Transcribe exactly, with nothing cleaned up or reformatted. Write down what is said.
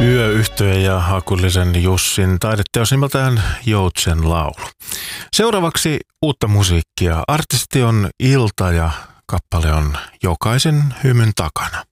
Yöyhtye ja Hakulisen Jussin taideteos nimeltään Joutsen laulu. Seuraavaksi uutta musiikkia. Artisti on Ilta ja kappale on Jokaisen hymyn takana.